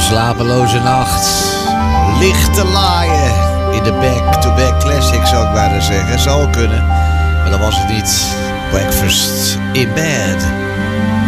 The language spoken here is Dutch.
slapeloze nacht. Lichte laaien in de back-to-back classic, zou ik bijna zeggen. Zou kunnen, maar dat was het niet. Breakfast in bed.